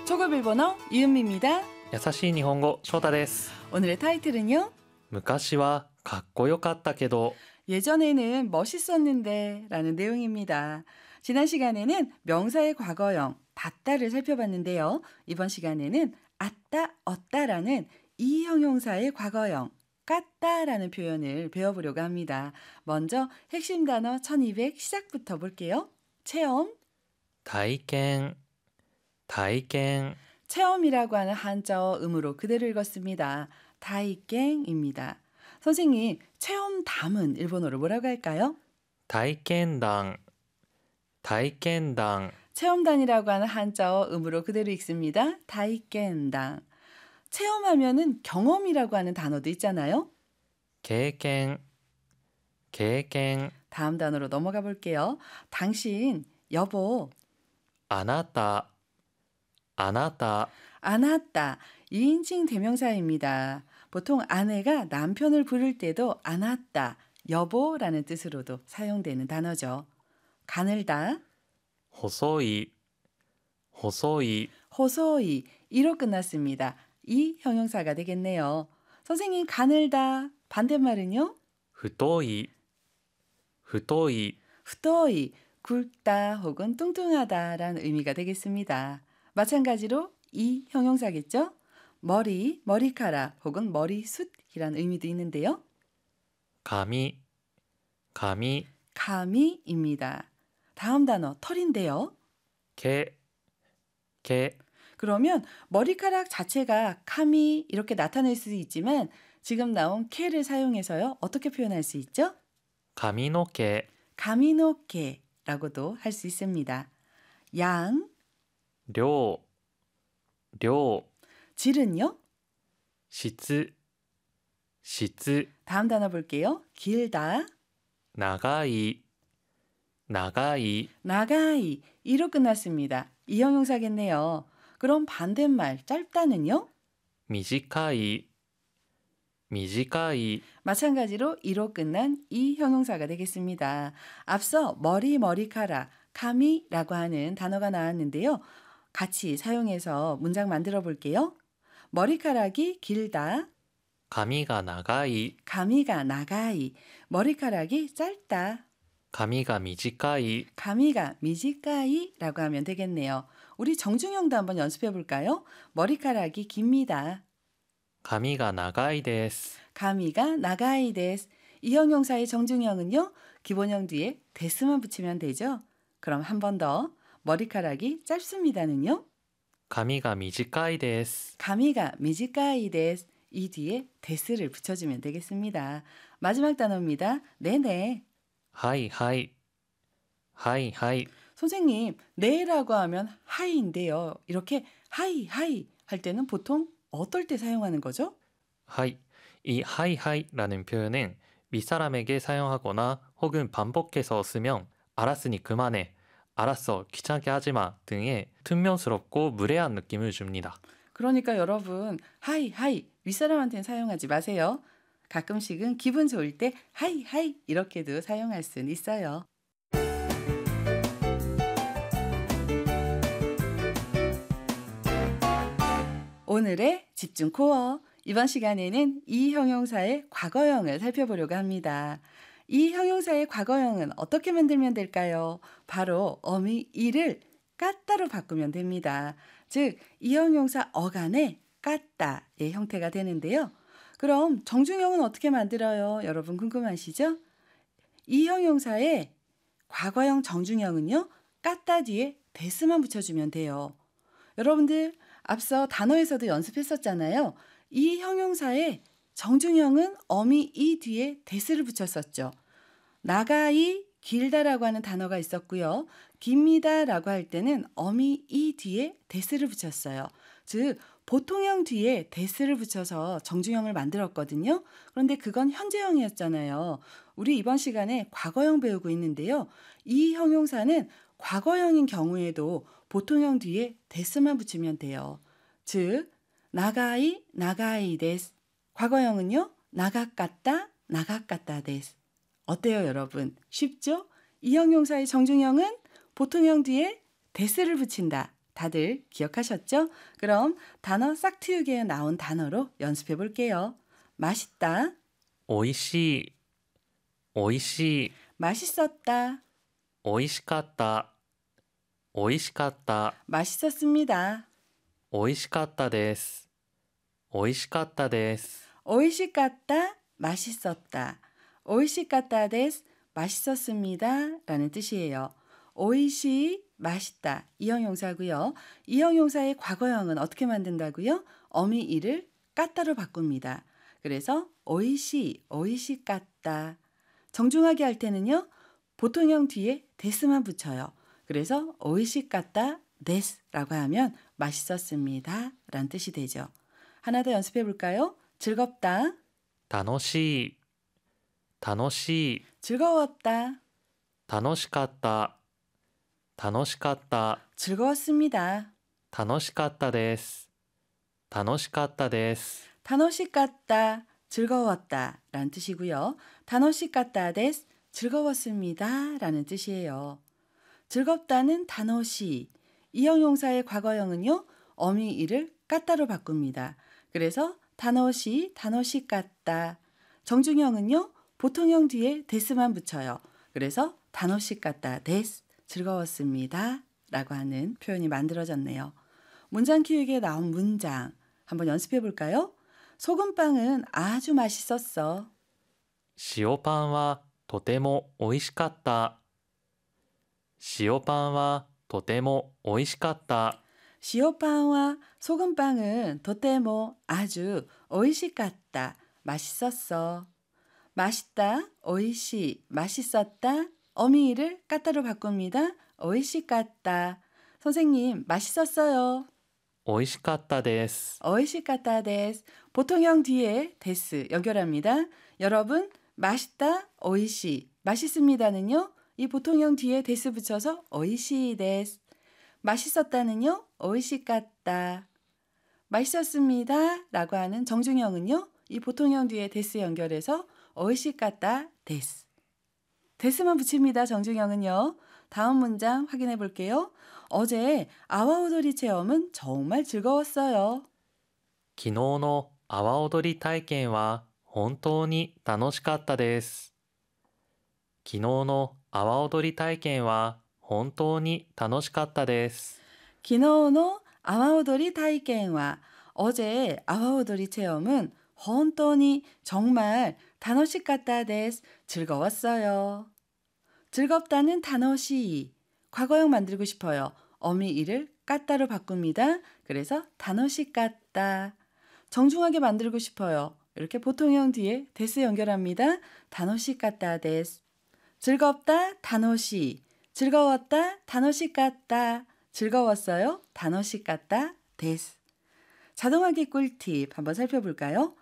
초급 일본어 이은미입니다. 優しい日本語翔太です。 오늘의 타이틀은요. 昔はかっこよかったけど 예전에는 멋있었는데 라는 내용입니다. 지난 시간에는 명사의 과거형 닿다를 살펴봤는데요. 이번 시간에는 아따, 어따라는 이 형용사의 과거형 깠다라는 표현을 배워보려고 합니다. 먼저 핵심 단어 1200 시작부터 볼게요. 체험, 体験 체험이라고 하는 한자어 음으로 그대로 읽었습니다. 다이깽입니다. 선생님, 체험담은 일본어로 뭐라고 할까요? 体験談 체험단이라고 하는 한자어 음으로 그대로 읽습니다. 다이깬당. 체험하면은 경험이라고 하는 단어도 있잖아요. 経験 다음 단어로 넘어가 볼게요. 당신, 여보, あなた 아나따, 2인칭 대명사입니다. 보통 아내가 남편을 부를 때도 아나따, 여보라는 뜻으로도 사용되는 단어죠. 가늘다, 細い 호소이, 이로 끝났습니다. 이 형용사가 되겠네요. 선생님, 가늘다, 반대말은요? 太い 후도이, 굵다 혹은 뚱뚱하다라는 의미가 되겠습니다. 마찬가지로 이 형용사겠죠? 머리, 머리카락 혹은 머리숱이라는 의미도 있는데요. 髪 가미입니다. 다음 단어 털인데요. 毛 그러면 머리카락 자체가 카미 이렇게 나타낼 수 있지만 지금 나온 케를 사용해서요. 어떻게 표현할 수 있죠? 髪の毛 가미노케라고도 할 수 있습니다. 양, 量 질은요? 質 다음 단어 볼게요. 길다, 長い 나가이, 이로 끝났습니다. 이 형용사겠네요. 그럼 반대말 짧다는요? 短い 마찬가지로 이로 끝난 이 형용사가 되겠습니다. 앞서 머리, 머리카락, 카미라고 하는 단어가 나왔는데요. 같이 사용해서 문장 만들어 볼게요. 머리카락이 길다, 髪が長い 가미가 나가이, 머리카락이 짧다, 髪が短い 가미가 미지까이라고 하면 되겠네요. 우리 정중형도 한번 연습해 볼까요? 머리카락이 깁니다. 髪が長いです 가미가 나가이 데스. 이 형용사의 정중형은요. 기본형 뒤에 데스만 붙이면 되죠. 그럼 한 번 더. 머리카락이 짧습니다는요. 髪が短いです 가미가 미지까이 데스. 이 뒤에 데스를 붙여주면 되겠습니다. 마지막 단어입니다. 네네. はいはいはいはい 선생님, 네라고 하면 하이인데요. 이렇게 하이 하이 할 때는 보통 어떨 때 사용하는 거죠? はい이 하이 하이라는 표현은 윗사람에게 사용하거나 혹은 반복해서 쓰면 알았으니 그만해 알았어 귀찮게 하지마 등의 퉁명스럽고 무례한 느낌을 줍니다. 그러니까 여러분 하이 하이 윗사람한테는 사용하지 마세요. 가끔씩은 기분 좋을 때 하이 하이 이렇게도 사용할 수는 있어요. 오늘의 집중 코어. 이번 시간에는 이 형용사의 과거형을 살펴보려고 합니다. 이 형용사의 과거형은 어떻게 만들면 될까요? 바로 어미 이를 깠다로 바꾸면 됩니다. 즉, 이 형용사 어간에 깠다의 형태가 되는데요. 그럼 정중형은 어떻게 만들어요? 여러분 궁금하시죠? 이 형용사의 과거형 정중형은요. 깠다 뒤에 데스만 붙여주면 돼요. 여러분들 앞서 단어에서도 연습했었잖아요. 이 형용사의 정중형은 어미 이 뒤에 데스를 붙였었죠. 나가이, 길다라고 하는 단어가 있었고요. 깁니다라고 할 때는 어미 이 뒤에 데스를 붙였어요. 즉 보통형 뒤에 데스를 붙여서 정중형을 만들었거든요. 그런데 그건 현재형이었잖아요. 우리 이번 시간에 과거형 배우고 있는데요. 이 형용사는 과거형인 경우에도 보통형 뒤에 데스만 붙이면 돼요. 즉 나가이, 나가이 데스. 과거형은요. 나가깠다 데스. 어때요, 여러분? 쉽죠? 이 형용사의 정중형은 보통형 뒤에 데스를 붙인다. 다들 기억하셨죠? 그럼 단어 싹트육에 나온 단어로 연습해 볼게요. 맛있다, おいしい、おいしい、 맛있었다, おいしかった、おいしかった、 맛있었습니다, おいしかったです。おいしかったです。 오이시까따, 맛있었다, 오이시까따 데스, 맛있었습니다 라는 뜻이에요. 오이시, 맛있다, 이 형용사고요. 이 형용사의 과거형은 어떻게 만든다고요? 어미 이를 까따로 바꿉니다. 그래서 오이시, 오이시까따. 정중하게 할 때는요. 보통형 뒤에 데스만 붙여요. 그래서 오이시까따 데스라고 하면 맛있었습니다 라는 뜻이 되죠. 하나 더 연습해 볼까요? 즐겁다, 楽しい、楽しい、 즐거웠다, 楽しかった、楽しかった、 즐거웠습니다, 楽しかったです。楽しかったです。 타노시까따, 즐거웠다 라는 뜻이고요. 타노시까따 데스, 즐거웠습니다 라는 뜻이에요. 즐겁다는 타노시, 이 형용사의 과거형은요. 어미 이를 까따로 바꿉니다. 그래서 타노시, 타노시까따. 정중형은요. 보통형 뒤에 데스만 붙여요. 그래서 타노시까따 데스, 즐거웠습니다 라고 하는 표현이 만들어졌네요. 문장 키우기에 나온 문장 한번 연습해 볼까요? 소금빵은 아주 맛있었어. 塩パンはとてもおいしかった。塩パンはとてもおいしかった。 시오빵과 소금빵은 도테모 아주 오이시까따, 맛있었어. 맛있다, 오이시, 맛있었다. 어미이를 까따로 바꿉니다. 오이시까따. 선생님, 맛있었어요. おいしかったです。 오이시까따 데스. 보통형 뒤에 데스 연결합니다. 여러분, 맛있다, 오이시, 맛있습니다는요. 이 보통형 뒤에 데스 붙여서 오이시 데스. 맛있었다는요. 오이시까따. 맛있었습니다 라고 하는 정중형은요. 이 보통형 뒤에 데스 연결해서 오이시까따 데스. 데스만 붙입니다. 정중형은요. 다음 문장 확인해 볼게요. 어제 아와오도리 체험은 정말 즐거웠어요. 昨日の阿波踊り体験は本当に楽しかったです。昨日の阿波踊り体験は本当に楽しかったです。 기노노 아와오도리 타이겐와 어제 아와오도리 체험은 헌터니 정말 타노시까따 데스, 즐거웠어요. 즐겁다는 타노시, 과거형 만들고 싶어요. 어미 이를 까따로 바꿉니다. 그래서 타노시까따. 정중하게 만들고 싶어요. 이렇게 보통형 뒤에 데스 연결합니다. 타노시까따 데스. 즐겁다, 타노시. 즐거웠다, 타노시까따. 즐거웠어요, 타노시까따 데스. 자동하기 꿀팁 한번 살펴볼까요?